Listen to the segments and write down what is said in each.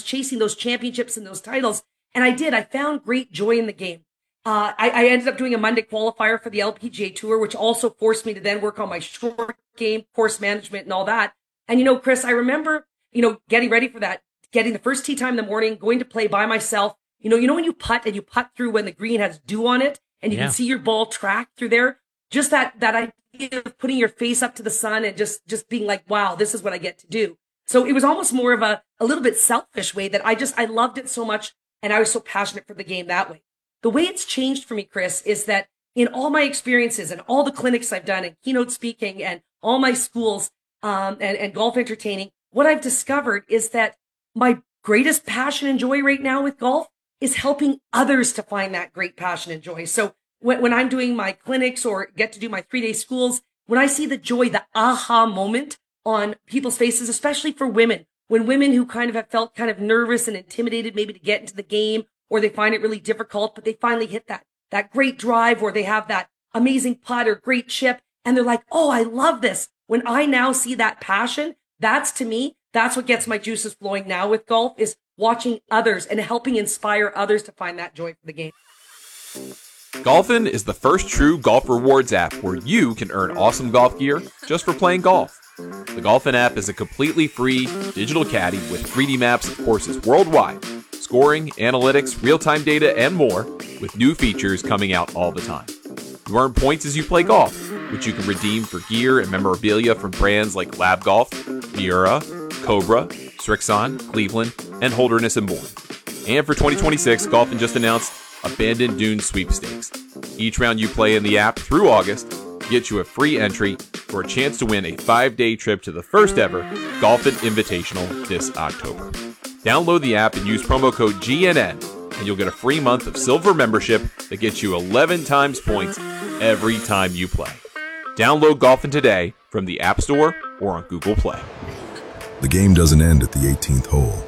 chasing those championships and those titles. And I found great joy in the game. I ended up doing a Monday qualifier for the LPGA Tour, which also forced me to then work on my short game, course management and all that. And, Chris, I remember, getting ready for that, getting the first tee time in the morning, going to play by myself. When you putt and you putt through when the green has dew on it and you can see your ball track through there, just that idea of putting your face up to the sun and just being like, wow, this is what I get to do. So it was almost more of a little bit selfish way that I loved it so much. And I was so passionate for the game that way. The way it's changed for me, Chris, is that in all my experiences and all the clinics I've done and keynote speaking and all my schools, and golf entertaining, what I've discovered is that my greatest passion and joy right now with golf is helping others to find that great passion and joy. So when I'm doing my clinics or get to do my 3-day schools, when I see the joy, the aha moment on people's faces, especially for women, when women who kind of have felt kind of nervous and intimidated maybe to get into the game, or they find it really difficult, but they finally hit that great drive, or they have that amazing putt or great chip, and they're like, oh, I love this. When I now see that passion, that's what gets my juices flowing now with golf, is watching others and helping inspire others to find that joy for the game. Golfin is the first true golf rewards app where you can earn awesome golf gear just for playing golf. The Golfin app is a completely free digital caddy with 3D maps of courses worldwide, scoring, analytics, real-time data, and more, with new features coming out all the time. You earn points as you play golf, which you can redeem for gear and memorabilia from brands like Lab Golf, Miura, Cobra, Srixon, Cleveland, and Holderness and Bourne. And for 2026, Golfin just announced Abandoned Dunes Sweepstakes. Each round you play in the app through August gets you a free entry for a chance to win a 5-day trip to the first ever Golfin Invitational this October. Download the app and use promo code GNN, and you'll get a free month of silver membership that gets you 11 times points every time you play. Download Golfin today from the App Store or on Google Play. The game doesn't end at the 18th hole.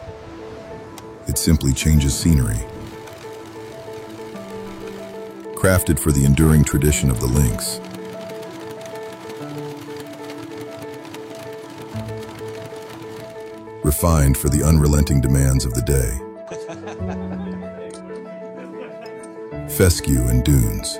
It simply changes scenery. Crafted for the enduring tradition of the links. Refined for the unrelenting demands of the day. Fescue and dunes.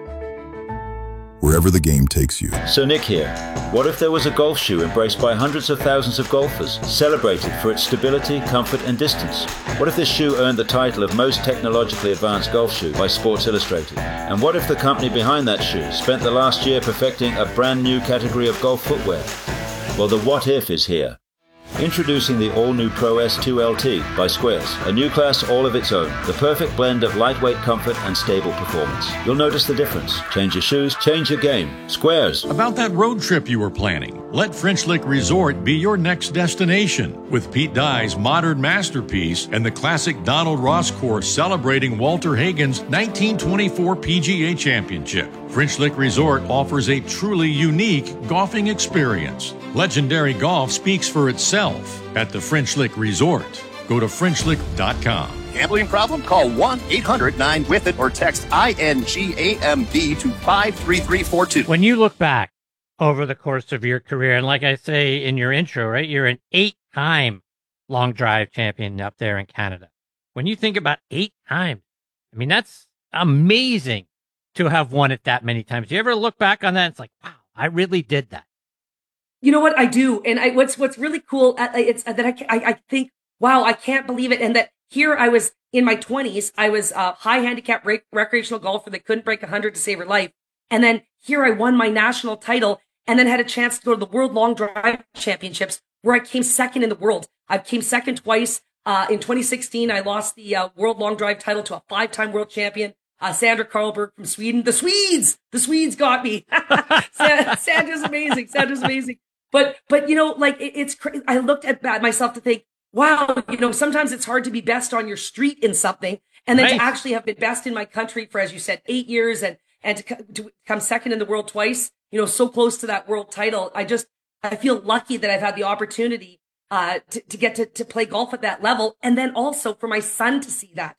Wherever the game takes you. So Nick here. What if there was a golf shoe embraced by hundreds of thousands of golfers, celebrated for its stability, comfort and distance? What if this shoe earned the title of most technologically advanced golf shoe by Sports Illustrated? And what if the company behind that shoe spent the last year perfecting a brand new category of golf footwear? Well, the what if is here. Introducing the all-new Pro S2 LT by Squares, a new class all of its own, the perfect blend of lightweight comfort and stable performance. You'll notice the difference. Change your shoes, change your game. Squares. About that road trip you were planning, let French Lick Resort be your next destination. With Pete Dye's modern masterpiece and the classic Donald Ross course celebrating Walter Hagen's 1924 PGA Championship, French Lick Resort offers a truly unique golfing experience. Legendary golf speaks for itself at the French Lick Resort. Go to FrenchLick.com. Gambling problem? Call 1-800-9-WITH-IT or text INGAMB to 53342. When you look back over the course of your career, and like I say in your intro, right, you're an 8-time long drive champion up there in Canada. When you think about 8 times, I mean, that's amazing to have won it that many times. You ever look back on that? It's like, wow, I really did that. You know what? I do. And what's really cool, it's that I think, wow, I can't believe it. And that here I was in my 20s. I was a high handicap recreational golfer that couldn't break 100 to save her life. And then here I won my national title and then had a chance to go to the World Long Drive Championships where I came second in the world. I came second twice. In 2016, I lost the World Long Drive title to a 5-time world champion. Sandra Karlberg from Sweden. The Swedes got me. Sandra's amazing. But it's I looked at myself to think, wow, sometimes it's hard to be best on your street in something. And then to actually have been best in my country for, as you said, 8 years and to come second in the world twice, so close to that world title. I feel lucky that I've had the opportunity, to get to play golf at that level. And then also for my son to see that,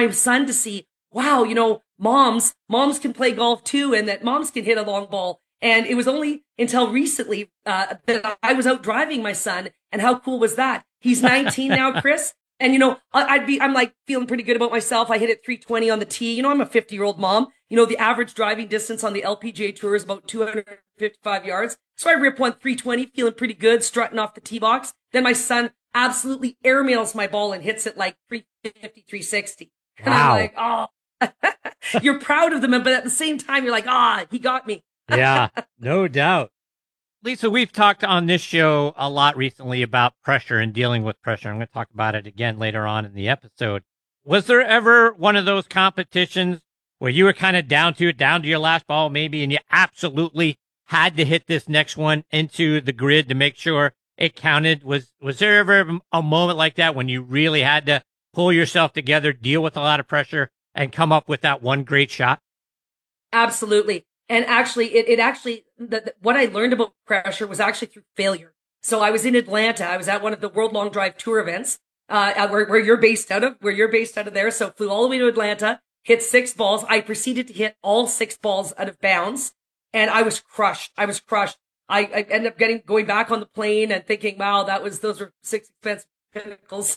wow, moms can play golf too, and that moms can hit a long ball. And it was only until recently that I was out driving my son. And how cool was that? He's 19 now, Chris. And, I'm like feeling pretty good about myself. I hit it 320 on the tee. I'm a 50-year-old mom. The average driving distance on the LPGA Tour is about 255 yards. So I rip one 320, feeling pretty good, strutting off the tee box. Then my son absolutely airmails my ball and hits it like 350, 360. And Wow. I'm like, oh, you're proud of them. But at the same time, you're like, he got me. Yeah, no doubt. Lisa, we've talked on this show a lot recently about pressure and dealing with pressure. I'm going to talk about it again later on in the episode. Was there ever one of those competitions where you were kind of down to your last ball maybe, and you absolutely had to hit this next one into the grid to make sure it counted? Was there ever a moment like that when you really had to pull yourself together, deal with a lot of pressure, and come up with that one great shot? Absolutely. And actually, what I learned about pressure was actually through failure. So I was in Atlanta. I was at one of the World Long Drive Tour events, where you're based out of there. So flew all the way to Atlanta, hit 6 balls. I proceeded to hit all 6 balls out of bounds, and I was crushed. I ended up going back on the plane and thinking, wow, those were 6 expensive pinnacles.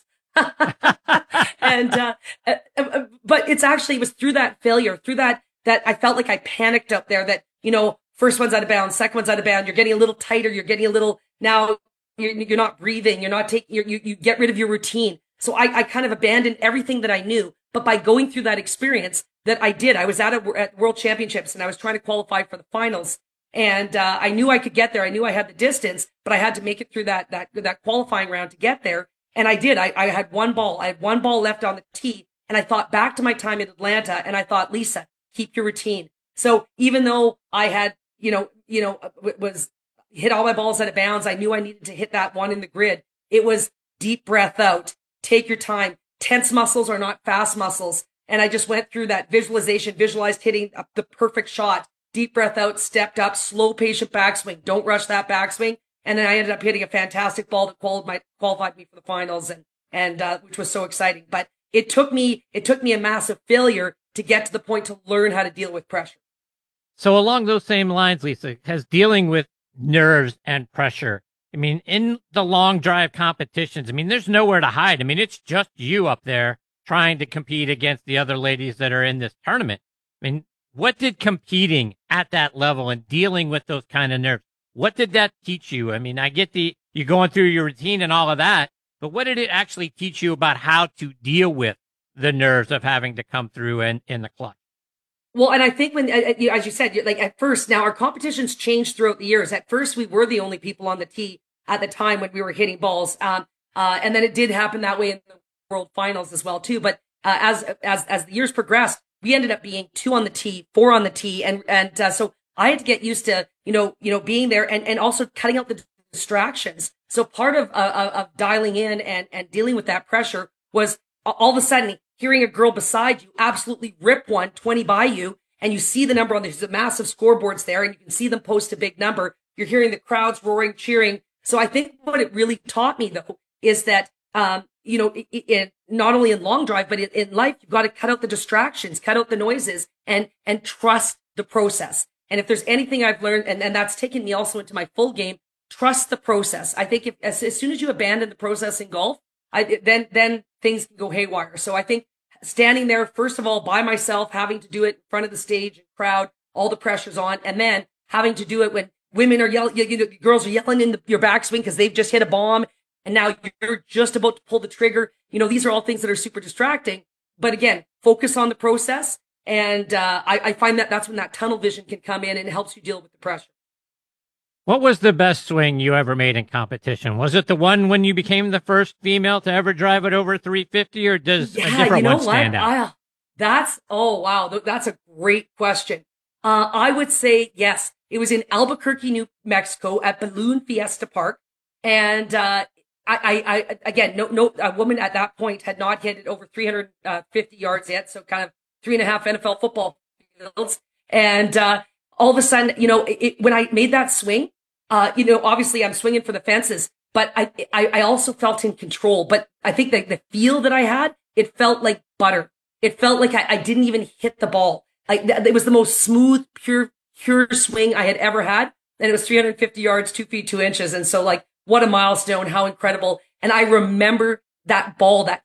And, but it was through that failure, through that I felt like I panicked up there that, first one's out of bounds, second one's out of bounds. You're getting a little tighter. You're getting a little, now you're not breathing. You're not taking, you get rid of your routine. So I kind of abandoned everything that I knew. But by going through that experience that I did, I was at World Championships and I was trying to qualify for the finals. And, I knew I could get there. I knew I had the distance, but I had to make it through that qualifying round to get there. And I did. I had one ball. I had one ball left on the tee. And I thought back to my time in Atlanta and I thought, Lisa, keep your routine. So even though I had, was hit all my balls out of bounds, I knew I needed to hit that one in the grid. It was deep breath out, take your time. Tense muscles are not fast muscles. And I just went through that visualized hitting the perfect shot, deep breath out, stepped up, slow, patient backswing. Don't rush that backswing. And then I ended up hitting a fantastic ball that qualified me for the finals and which was so exciting. But it took me a massive failure to get to the point to learn how to deal with pressure. So along those same lines, Lisa, has dealing with nerves and pressure, in the long drive competitions, there's nowhere to hide. It's just you up there trying to compete against the other ladies that are in this tournament. What did competing at that level and dealing with those kind of nerves, what did that teach you? I get you going through your routine and all of that, but what did it actually teach you about how to deal with the nerves of having to come through in the clutch? Well, and I think when, as you said, like at first, now our competitions changed throughout the years. At first, we were the only people on the tee at the time when we were hitting balls. And then it did happen that way in the World Finals as well, too. But as the years progressed, we ended up being 2 on the tee, 4 on the tee. And so I had to get used to, being there and also cutting out the distractions. So part of dialing in and dealing with that pressure was all of a sudden hearing a girl beside you absolutely rip 120 by you, and you see the number on there's massive scoreboards there, and you can see them post a big number. You're hearing the crowds roaring, cheering. So I think what it really taught me though is that, not only in long drive, but in life, you've got to cut out the distractions, cut out the noises, and trust the process. And if there's anything I've learned, and that's taken me also into my full game, trust the process. I think as soon as you abandon the process in golf, then things can go haywire. So I think standing there, first of all, by myself, having to do it in front of the stage and crowd, all the pressure's on, and then having to do it when women are yelling, girls are yelling in your backswing because they've just hit a bomb, and now you're just about to pull the trigger. These are all things that are super distracting. But again, focus on the process. And I find that that's when that tunnel vision can come in and it helps you deal with the pressure. What was the best swing you ever made in competition? Was it the one when you became the first female to ever drive it over 350, or does a different one stand out? That's a great question. I would say yes. It was in Albuquerque, New Mexico at Balloon Fiesta Park. And I again, a woman at that point had not hit it over 350 yards yet. So kind of 3.5 NFL football fields. And all of a sudden, when I made that swing, obviously I'm swinging for the fences, but I also felt in control. But I think that the feel that I had, it felt like butter. It felt like I didn't even hit the ball. It was the most smooth, pure swing I had ever had. And it was 350 yards, 2 feet, 2 inches. And so what a milestone, how incredible. And I remember that ball, that